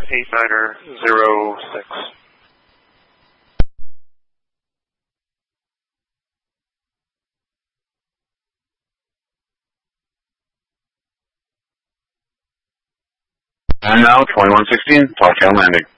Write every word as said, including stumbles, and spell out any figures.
eight niner zero six. And now twenty-one sixteen, talk to landing.